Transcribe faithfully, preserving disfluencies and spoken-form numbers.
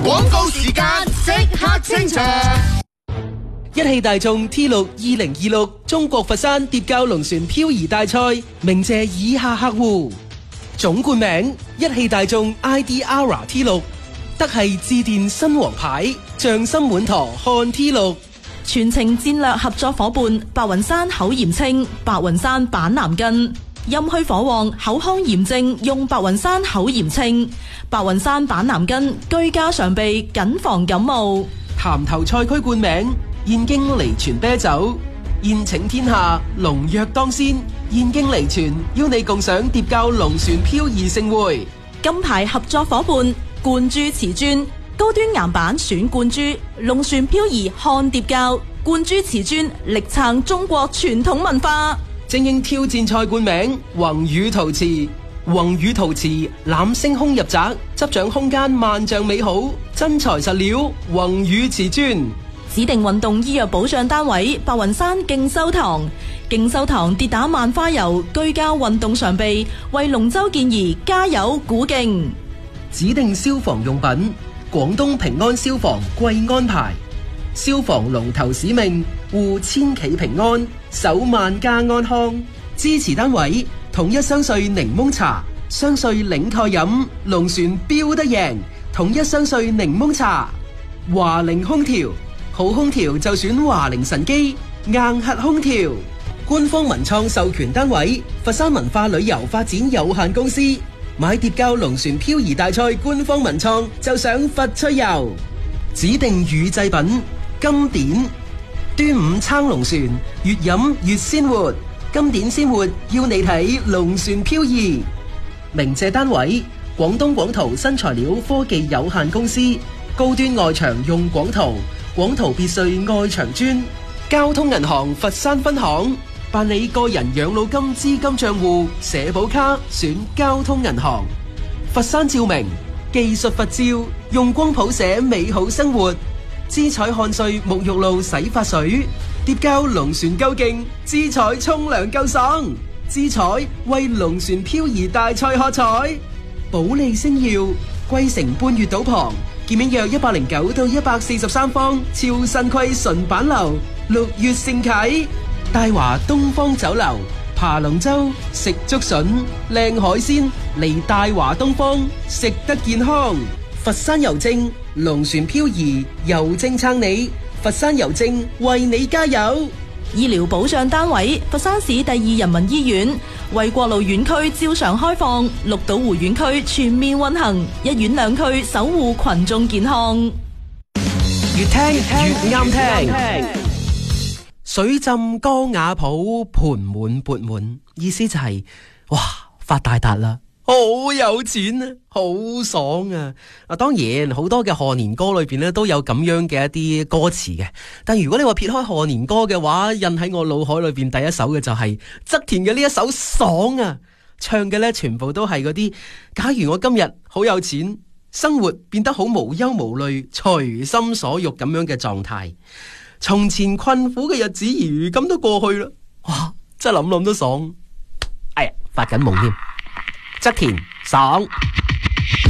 廣告時間即刻清場。 一汽大眾 T 六二零二六中國佛山疊滘龍船漂移大賽鳴謝以下客戶：總冠名一汽大眾 I D R T 六，德系致電新王牌，匠心滿堂漢 T 六。 全程戰略合作伙伴白雲山口鹽清，白雲山板藍根，陰虛火旺口腔炎症用白雲山口鹽清，白雲山板藍根居家常備，謹防感冒。 潭頭賽區冠名燕京梨泉啤酒，宴請天下龍躍當先，燕京梨泉邀你共賞疊滘龍船漂移盛會。 金牌合作伙伴冠珠瓷磚，高端岩板選冠珠，龍船漂移看疊滘，冠珠瓷磚力撐中國傳統文化。 精英挑戰賽冠名宏宇陶瓷，宏宇陶瓷攬星空入宅，執掌空間萬丈美好，真材實料宏宇瓷磚。 指定運動醫藥保障單位白雲山敬修堂，敬修堂跌打萬花油居家運動常備，為龍舟健兒加油鼓勁。 指定消防用品廣東平安消防貴安牌，消防龍頭使命護千祈平安，守萬家安康。支持單位統一雙穗檸檬茶，雙穗領蓋飲，龍船標得贏。統一雙穗檸檬茶。華菱空調，好空調就選華菱神機硬核空調。官方文創授權單位佛山文化旅遊發展有限公司。買疊滘龍船漂移大賽官方文創就上佛趣遊。指定乳製品金典，端午撐龍船，越飲越鮮活。金典鮮活要你睇龍船漂移。鳴謝單位廣東廣圖新材料科技有限公司，高端外牆用廣圖，廣圖別墅外牆磚。交通銀行佛山分行，辦理個人養老金資金賬戶社保卡選交通銀行。佛山照明技術佛照，用光譜寫美好生活。姿彩漢瑞沐浴露洗髮水，疊滘龍船夠勁，姿彩沖涼夠爽。姿彩為龍船漂移大賽喝彩。保利星耀貴城半月島旁，建面約一百零九到一百四十三方，超新規純板樓，六月盛啟。大華東方酒樓，爬龍舟食竹筍，靚海鮮嚟大華東方，食得健康。佛山郵政龍船漂移，郵政撐你，佛山郵政為你加油。 醫療保障單位佛山市第二人民醫院，衛國路院區照常開放，綠島湖院區全面運行，一院兩區守護群眾健康。 越聽越啱聽。水浸江雅浦盆滿缽滿，意思就係、是、哇發大達啦，好有錢啊，好爽啊！啊，當然好多嘅賀年歌裏邊咧都有咁樣嘅一啲歌詞嘅，但如果你話撇開賀年歌嘅話，印喺我腦海裏邊第一首嘅就係側田嘅呢一首爽啊，唱嘅咧全部都係嗰啲假如我今日好有錢，生活變得好無憂無慮，隨心所欲咁樣嘅狀態。從前困苦嘅日子如今都過去啦，哇！真係諗諗都爽，哎呀，發緊夢添。側田爽。